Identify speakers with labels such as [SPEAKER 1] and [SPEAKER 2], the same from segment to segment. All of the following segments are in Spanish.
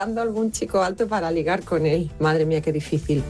[SPEAKER 1] buscando algún chico alto para ligar con él. Madre mía, qué difícil.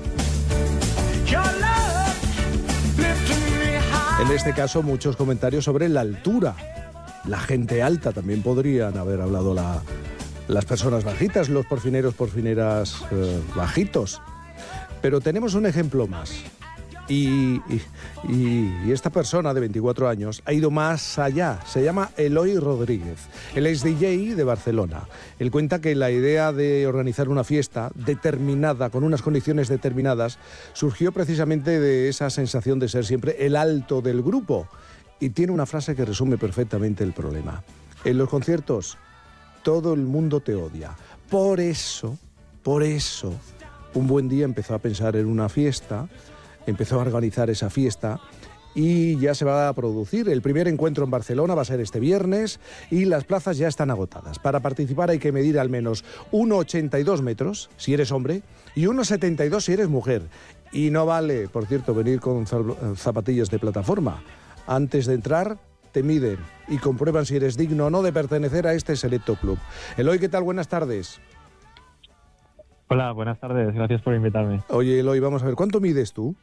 [SPEAKER 2] En este caso, muchos comentarios sobre la altura. La gente alta, también podrían haber hablado las personas bajitas, los porfineras bajitos. Pero tenemos un ejemplo más. Y esta persona de 24 años ha ido más allá. Se llama Eloi Rodríguez. Él es DJ de Barcelona. Él cuenta que la idea de organizar una fiesta determinada, con unas condiciones determinadas, surgió precisamente de esa sensación de ser siempre el alto del grupo. Y tiene una frase que resume perfectamente el problema. En los conciertos, todo el mundo te odia. Por eso, un buen día empezó a pensar en una fiesta, empezó a organizar esa fiesta y ya se va a producir. El primer encuentro en Barcelona va a ser este viernes y las plazas ya están agotadas. Para participar hay que medir al menos 1,82 metros si eres hombre y 1,72 si eres mujer. Y no vale, por cierto, venir con zapatillas de plataforma. Antes de entrar te miden y comprueban si eres digno o no de pertenecer a este selecto club. Eloi, ¿qué tal? Buenas tardes.
[SPEAKER 3] Hola, buenas tardes. Gracias por invitarme.
[SPEAKER 2] Oye, Eloi, vamos a ver, ¿cuánto mides tú?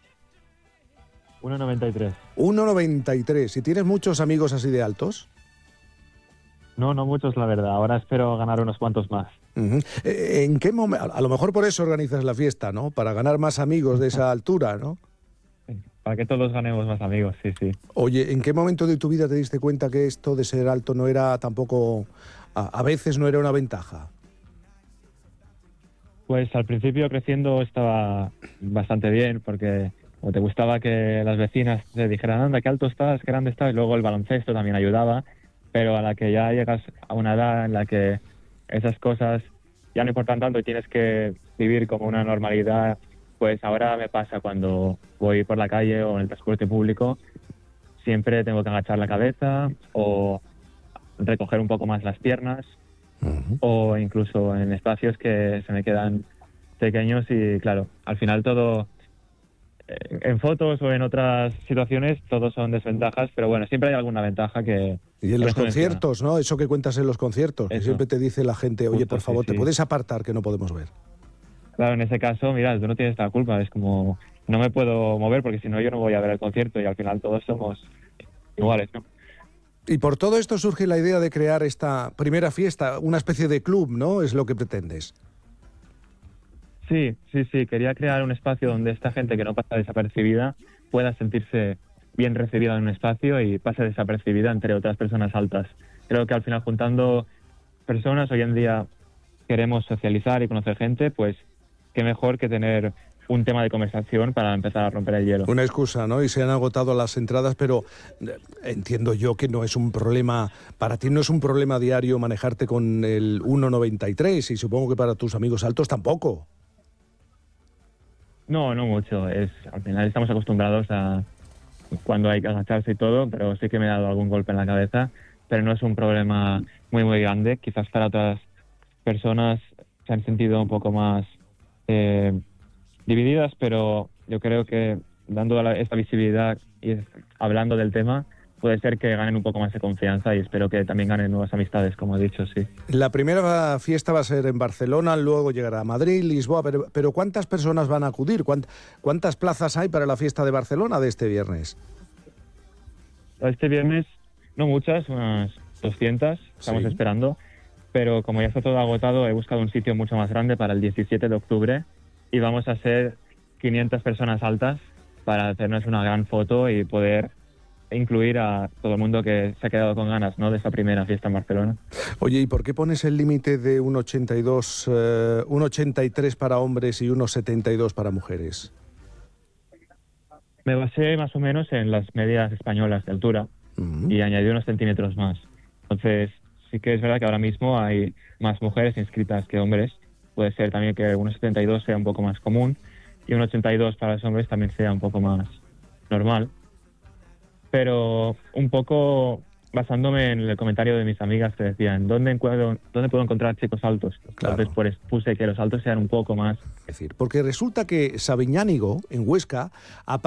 [SPEAKER 3] 1,93.
[SPEAKER 2] 1,93. ¿Y tienes muchos amigos así de altos?
[SPEAKER 3] No muchos, la verdad. Ahora espero ganar unos cuantos más.
[SPEAKER 2] Uh-huh. ¿En qué momento? A lo mejor por eso organizas la fiesta, ¿no? Para ganar más amigos de esa altura, ¿no?
[SPEAKER 3] Para que todos ganemos más amigos, sí.
[SPEAKER 2] Oye, ¿en qué momento de tu vida te diste cuenta que esto de ser alto no era tampoco... a veces no era una ventaja?
[SPEAKER 3] Pues al principio creciendo estaba bastante bien porque como te gustaba que las vecinas te dijeran, anda, qué alto estás, qué grande estás, y luego el baloncesto también ayudaba, pero a la que ya llegas a una edad en la que esas cosas ya no importan tanto y tienes que vivir como una normalidad, pues ahora me pasa cuando voy por la calle o en el transporte público, siempre tengo que agachar la cabeza o recoger un poco más las piernas. Uh-huh. O incluso en espacios que se me quedan pequeños y claro, al final todo, en fotos o en otras situaciones, todos son desventajas, pero bueno, siempre hay alguna ventaja que...
[SPEAKER 2] Y en los conciertos, ¿no? Eso que cuentas en los conciertos, que siempre te dice la gente, oye, por favor, sí. ¿Te puedes apartar que no podemos ver?
[SPEAKER 3] Claro, en ese caso, mira, tú no tienes la culpa, es como, no me puedo mover porque si no yo no voy a ver el concierto y al final todos somos iguales, ¿no?
[SPEAKER 2] Y por todo esto surge la idea de crear esta primera fiesta, una especie de club, ¿no? Es lo que pretendes.
[SPEAKER 3] Sí. Quería crear un espacio donde esta gente que no pasa desapercibida pueda sentirse bien recibida en un espacio y pase desapercibida entre otras personas altas. Creo que al final juntando personas, hoy en día queremos socializar y conocer gente, pues qué mejor que tener un tema de conversación para empezar a romper el hielo.
[SPEAKER 2] Una excusa, ¿no? Y se han agotado las entradas, pero entiendo yo que no es un problema, para ti no es un problema diario manejarte con el 1,93 y supongo que para tus amigos altos tampoco.
[SPEAKER 3] No mucho. Al final estamos acostumbrados a cuando hay que agacharse y todo, pero sí que me he dado algún golpe en la cabeza, pero no es un problema muy grande. Quizás para otras personas se han sentido un poco más... divididas, pero yo creo que dando esta visibilidad y hablando del tema, puede ser que ganen un poco más de confianza y espero que también ganen nuevas amistades, como he dicho, sí.
[SPEAKER 2] La primera fiesta va a ser en Barcelona, luego llegará a Madrid, Lisboa, pero ¿cuántas personas van a acudir? ¿Cuántas plazas hay para la fiesta de Barcelona de este viernes?
[SPEAKER 3] Este viernes, no muchas, unas 200, estamos esperando, pero como ya está todo agotado, he buscado un sitio mucho más grande para el 17 de octubre, y vamos a ser 500 personas altas para hacernos una gran foto y poder incluir a todo el mundo que se ha quedado con ganas, ¿no?, de esta primera fiesta en Barcelona.
[SPEAKER 2] Oye, ¿y por qué pones el límite de 1,83 para hombres y 1,72 para mujeres?
[SPEAKER 3] Me basé más o menos en las medias españolas de altura y añadí unos centímetros más. Entonces, sí que es verdad que ahora mismo hay más mujeres inscritas que hombres. Puede ser también que 1,72 sea un poco más común y 1,82 para los hombres también sea un poco más normal. Pero un poco basándome en el comentario de mis amigas que decían, ¿dónde puedo encontrar chicos altos?
[SPEAKER 2] Claro.
[SPEAKER 3] Entonces pues puse que los altos sean un poco más...
[SPEAKER 2] Es decir, porque resulta que Sabiñánigo, en Huesca,